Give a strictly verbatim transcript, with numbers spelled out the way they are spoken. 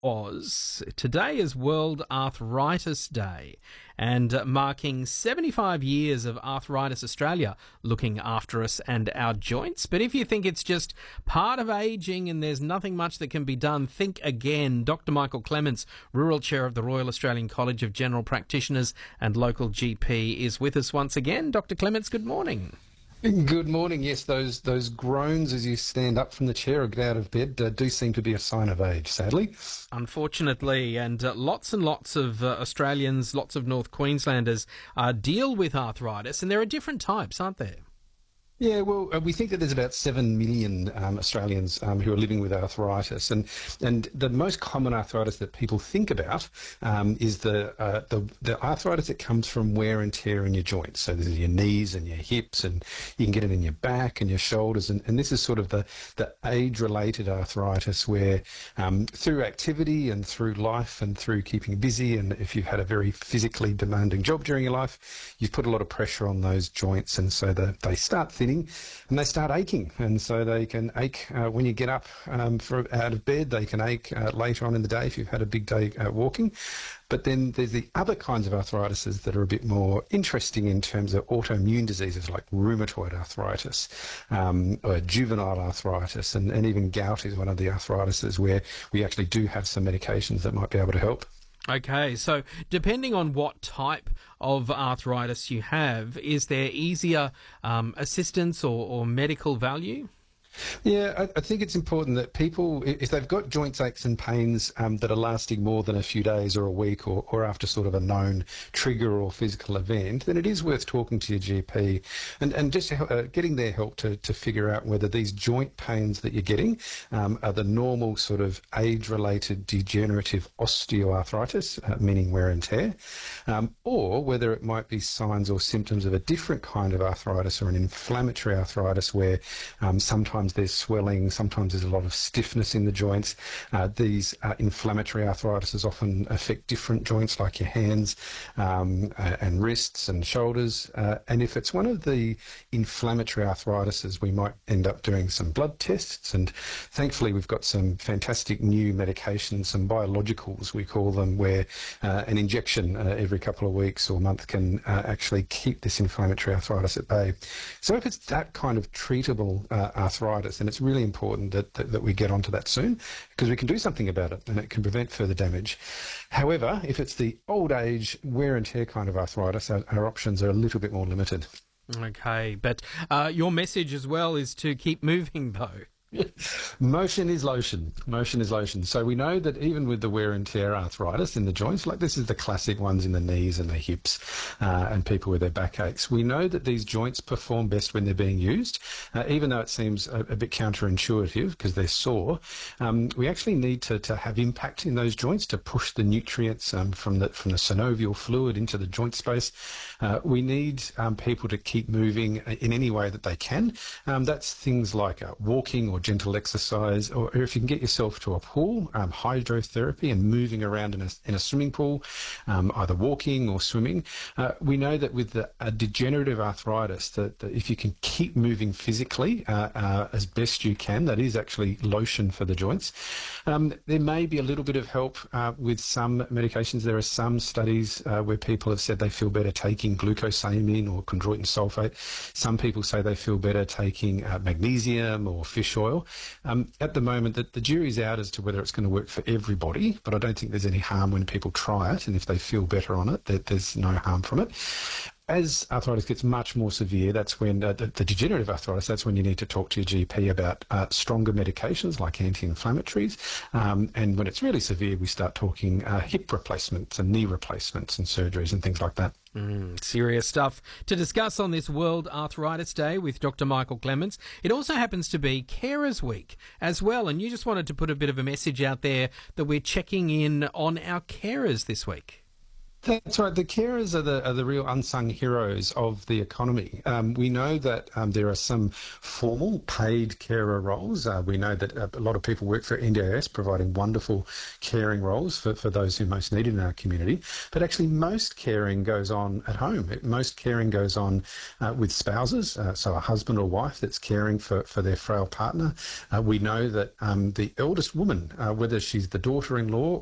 Oz. Today is World Arthritis Day, and uh, marking seventy-five years of Arthritis Australia looking after us and our joints. But if you think it's just part of ageing and there's nothing much that can be done, think again. Doctor Michael Clements, Rural Chair of the Royal Australian College of General Practitioners and local G P, is with us once again. Doctor Clements, good morning. Good morning. Yes, those those groans as you stand up from the chair or get out of bed uh, do seem to be a sign of age, sadly. Unfortunately, and uh, lots and lots of uh, Australians, lots of North Queenslanders uh, deal with arthritis, and there are different types, aren't there? Yeah, well, uh, we think that there's about seven million um, Australians um, who are living with arthritis, and and the most common arthritis that people think about um, is the, uh, the the arthritis that comes from wear and tear in your joints. So this is your knees and your hips, and you can get it in your back and your shoulders, and, and this is sort of the, the age-related arthritis where um, through activity and through life and through keeping busy, and if you've had a very physically demanding job during your life, you've put a lot of pressure on those joints, and so the, they start thinning and they start aching, and so they can ache uh, when you get up um, for, out of bed. They can ache uh, later on in the day if you've had a big day uh, walking. But then there's the other kinds of arthritises that are a bit more interesting in terms of autoimmune diseases like rheumatoid arthritis, um, or juvenile arthritis, and, and even gout is one of the arthritises where we actually do have some medications that might be able to help. Okay, so depending on what type of arthritis you have, is there easier um, assistance or, or medical value? Yeah, I, I think it's important that people, if they've got joint aches and pains um, that are lasting more than a few days or a week or, or after sort of a known trigger or physical event, then it is worth talking to your G P and, and just uh, getting their help to, to figure out whether these joint pains that you're getting um, are the normal sort of age-related degenerative osteoarthritis, uh, meaning wear and tear, um, or whether it might be signs or symptoms of a different kind of arthritis or an inflammatory arthritis where um, sometimes Sometimes there's swelling, sometimes there's a lot of stiffness in the joints. Uh, these uh, inflammatory arthritises often affect different joints like your hands um, uh, and wrists and shoulders. Uh, and if it's one of the inflammatory arthritises, we might end up doing some blood tests. And thankfully, we've got some fantastic new medications, some biologicals, we call them, where uh, an injection uh, every couple of weeks or month can uh, actually keep this inflammatory arthritis at bay. So if it's that kind of treatable uh, arthritis, and it's really important that, that, that we get onto that soon because we can do something about it and it can prevent further damage. However, if it's the old age wear and tear kind of arthritis, our, our options are a little bit more limited. Okay, but uh, your message as well is to keep moving though. Motion is lotion. Motion is lotion. So we know that even with the wear and tear arthritis in the joints, like this is the classic ones in the knees and the hips uh, and people with their backaches, we know that these joints perform best when they're being used, uh, even though it seems a, a bit counterintuitive because they're sore. Um, we actually need to, to have impact in those joints to push the nutrients um, from the from the synovial fluid into the joint space. Uh, we need um, people to keep moving in any way that they can. Um, that's things like uh, walking or gentle exercise, or if you can get yourself to a pool, um, hydrotherapy and moving around in a, in a swimming pool, um, either walking or swimming. Uh, we know that with the uh, degenerative arthritis, that, that if you can keep moving physically uh, uh, as best you can, that is actually lotion for the joints. Um, there may be a little bit of help uh, with some medications. There are some studies uh, where people have said they feel better taking glucosamine or chondroitin sulfate. Some people say they feel better taking uh, magnesium or fish oil. Um, at the moment, the, the jury's out as to whether it's going to work for everybody, but I don't think there's any harm when people try it, and if they feel better on it, that there's no harm from it. As arthritis gets much more severe, that's when uh, the, the degenerative arthritis, that's when you need to talk to your G P about uh, stronger medications like anti-inflammatories. Um, and when it's really severe, we start talking uh, hip replacements and knee replacements and surgeries and things like that. Mm, serious stuff to discuss on this World Arthritis Day with Doctor Michael Clements. It also happens to be Carers Week as well, and you just wanted to put a bit of a message out there that we're checking in on our carers this week. That's right. The carers are the are the real unsung heroes of the economy. Um, we know that um, there are some formal paid carer roles. Uh, we know that a lot of people work for N D I S, providing wonderful caring roles for, for those who most need it in our community. But actually, most caring goes on at home. Most caring goes on uh, with spouses, uh, so a husband or wife that's caring for, for their frail partner. Uh, we know that um, the eldest woman, uh, whether she's the daughter-in-law